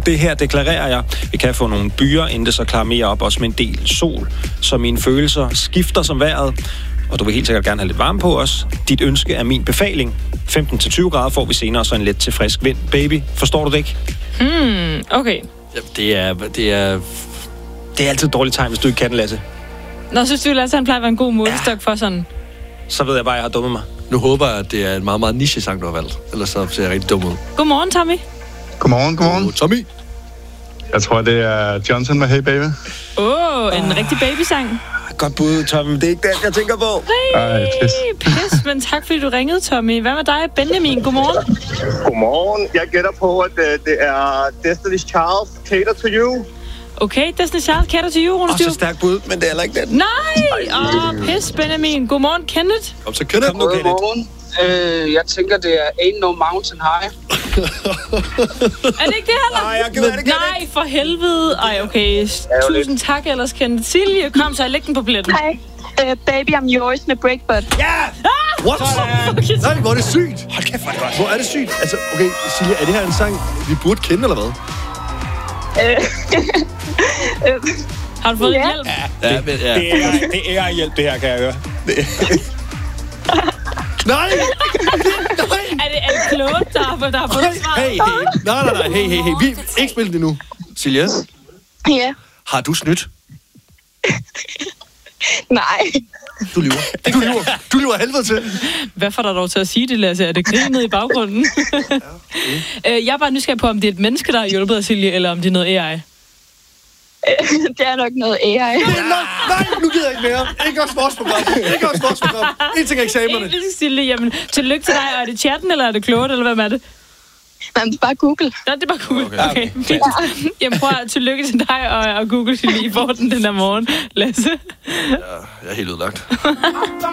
Og det her deklarerer jeg. Vi kan få nogle byer, inden det så klarer mere op, også med en del sol. Så mine følelser skifter som vejret. Og du vil helt sikkert gerne have lidt varme på os. Dit ønske er min befaling. 15-20 grader får vi senere, så en let til frisk vind. Baby, forstår du det ikke? Okay. Ja, det er altid et dårligt tegn, hvis du ikke kan den, Lasse. Nå, synes du, Lasse, han plejer at være en god målestok for sådan? Så ved jeg bare, at jeg har dummet mig. Nu håber jeg, at det er en meget, meget niche-sang, du har valgt. Ellers så ser jeg rigtig dum ud. Godmorgen, Tommy. Godmorgen. Tommy. Jeg tror, det er Johnson med Hey Baby. En rigtig babysang. Godt bud, Tommy. Det er ikke det, jeg tænker på. Pis, men tak fordi du ringede, Tommy. Hvad med dig, Benjamin? Godmorgen. Godmorgen. Jeg gætter på, at det er Destiny's Child, Cater to You. Okay, Destiny's Child, Cater to You, Rune Styr. Så stærkt bud, men det er heller ikke det. Nej! Pis, Benjamin. Godmorgen, Kenneth. Kom så, Kenneth. Godmorgen. Jeg tænker, det er Ain't No Mountain High. Er det ikke det heller? Nej, for helvede. Ej, okay. Tusind tak ellers, Kenneth. Silje, kom så, læg den på pletten. Hej. Baby, I'm yours med Breakbot. What? Nej, hvor er det sygt. Hold kæft, hvor er det godt. Hvor er det sygt? Altså, okay, Silje, er det her en sang, vi burde kende, eller hvad? Har du fået hjælp? Ja. Det er hjælp, det her, kan jeg høre. Nej! Er det Claude, der har fået svaret? Hey. Nej. Hey. Vi ikke spillet det nu. Silje? Ja. Har du snydt? Nej. Du lyver helvede til. Hvad får der dog til at sige det, Lasse? Er det grinet i baggrunden? Jeg er bare nysgerrig på, om det er et menneske, der har hjulpet af Silje, eller om det er noget AI. Det er nok noget AI. Nej, nu gider jeg ikke mere. Ikke også vores program. En ting er eksamenerne. Silje, jamen, tillykke til dig. Er det chatten, eller er det Claude, eller hvad er det? Nej, det er bare Google. Nå, det er bare Google. Okay. Fint. Jamen, prøv at tillykke til dig og Google, Silje, i får den her morgen, Lasse. Ja, jeg er helt udlagt.